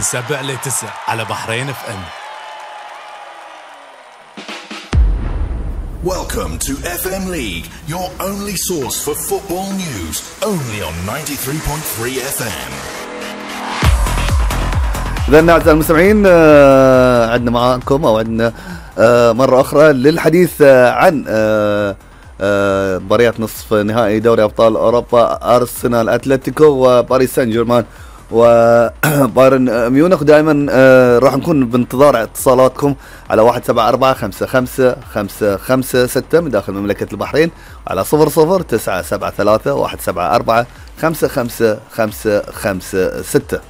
7 ل9 على بحرين اف ام. Welcome to FM League, your only source for football news, only on 93.3 FM. إذن أعزائي المستمعين، عندنا معاكم أو عندنا مرة أخرى للحديث عن مباريات نصف نهائي دوري أبطال أوروبا، أرسنال أتلتيكو وباريس سان جيرمان وبايرن ميونخ. دائما راح نكون بانتظار اتصالاتكم على 174-55-556 من داخل مملكة البحرين، على 00-973-174-555-556.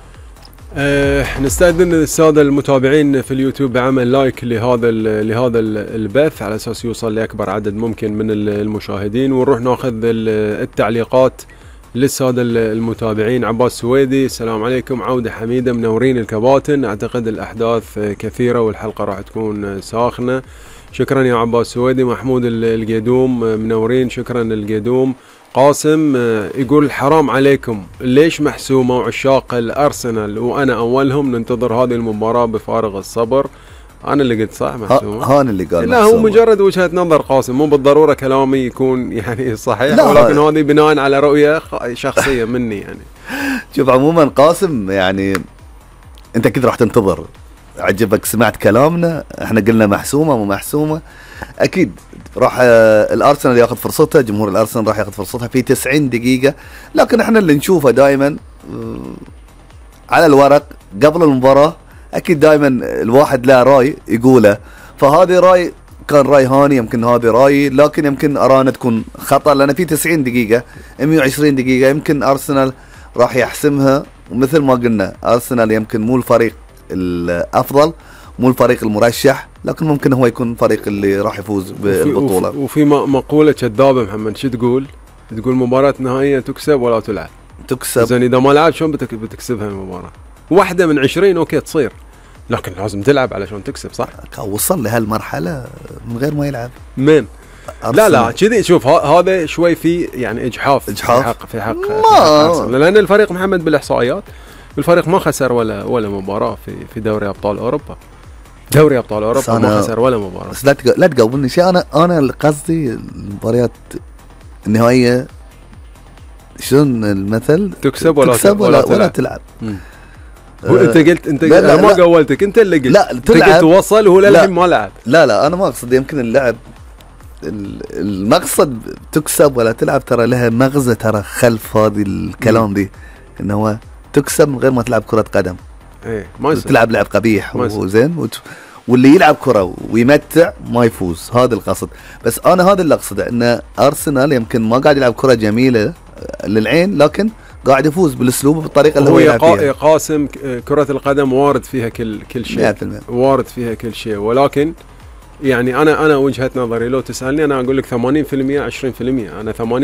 نستأذن السادة المتابعين في اليوتيوب بعمل لايك لهذا البث على أساس يوصل لأكبر عدد ممكن من المشاهدين، ونروح ناخذ التعليقات للسادة المتابعين. عباس سويدي: السلام عليكم، عودة حميدة، منورين الكباتن، أعتقد الأحداث كثيرة والحلقة راح تكون ساخنة. شكرا يا عباس سويدي. محمود القيدوم: منورين، شكرا القيدوم. قاسم يقول: حرام عليكم، ليش محسومة وعشاق الأرسنال وأنا أولهم ننتظر هذه المباراة بفارغ الصبر؟ أنا اللي قلت صح محسومة؟ هان اللي قال لا، هو مجرد وجهة نظر قاسم، مو بالضرورة كلامي يكون يعني صحيح، ولكن هذه بناء على رؤية شخصية مني يعني. شوف، عموما قاسم يعني أنت كذا راح تنتظر، عجبك سمعت كلامنا، احنا قلنا محسومة مو محسومة، أكيد راح الأرسنال ياخذ فرصته، جمهور الأرسنال راح ياخذ فرصتها في 90 دقيقة، لكن احنا اللي نشوفه دائما على الورق قبل المباراة أكيد دائما الواحد له رأي يقوله، فهذه رأي كان رأي هاني، يمكن هذه رأي، لكن يمكن أرانا تكون خطأ، لأن في 90 دقيقة 120 دقيقة يمكن أرسنال راح يحسمها. ومثل ما قلنا أرسنال يمكن مو الفريق الأفضل، مو الفريق المرشح، لكن ممكن هو يكون الفريق اللي راح يفوز بالبطولة. وفي مقولة كذابة محمد، شو تقول مباراة نهائية تكسب ولا تلعب. تكسب زين، إذا ما لعب شلون بتكسبها المباراة؟ واحدة من 20 أوكي تصير، لكن لازم تلعب علشان تكسب، صح؟ وصل لهالمرحلة من غير ما يلعب من لا كذي. شوف، هذا شوي في يعني إجحاف في حق أرسنال، لأن الفريق محمد بالإحصائيات الفريق ما خسر ولا مباراة في دوري أبطال أوروبا ما خسر ولا مباراة. بس لا تقولني شيء، أنا قصدي المباريات النهائية شلون المثل، تكسب ولا تلعب. وانت قلت انا ما قولتك، انت اللي قلت لا انت قلت وصل وهو للحين ما لعب. لا انا ما اقصد يمكن اللعب، المقصد تكسب ولا تلعب ترى لها مغزى، ترى خلف هذه الكلام دي انه هو تكسب من غير ما تلعب كرة قدم. ايه ما يصير تلعب لعب قبيح وزين واللي يلعب كرة ويمتع ما يفوز، هذا القصد. بس انا هذا اللي اقصده، ان ارسنال يمكن ما قاعد يلعب كرة جميلة للعين، لكن قاعد يفوز بالاسلوب وبالطريقه اللي هو يلعب فيها. قاسم، كرة القدم وارد فيها كل شيء، وارد فيها كل شيء، ولكن يعني انا وجهة نظري لو تسألني انا اقول لك 80% 20%. انا 80